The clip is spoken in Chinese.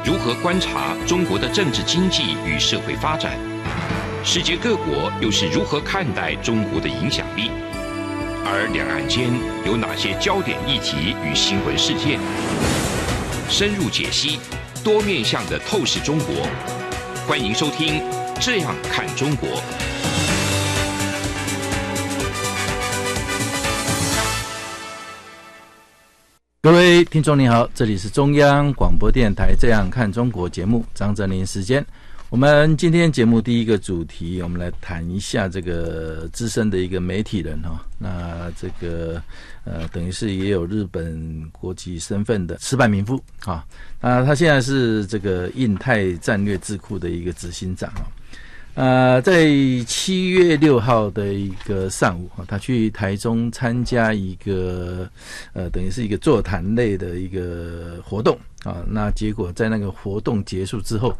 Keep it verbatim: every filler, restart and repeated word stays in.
如何观察中国的政治经济与社会发展？世界各国又是如何看待中国的影响力？而两岸间有哪些焦点议题与新闻事件？深入解析，多面向的透视中国。欢迎收听《这样看中国》。 各位听众你好，这里是中央广播电台《这样看中国》节目，张正霖时间。我们今天节目第一个主题，我们来谈一下这个资深的一个媒体人哈，那这个呃，等于是也有日本国籍身份的矢板明夫啊，那他现在是这个印太战略智库的一个执行长啊。呃，在七月六号的一个上午，他去台中参加一个呃，等于是一个座谈类的一个活动啊。那结果在那个活动结束之后，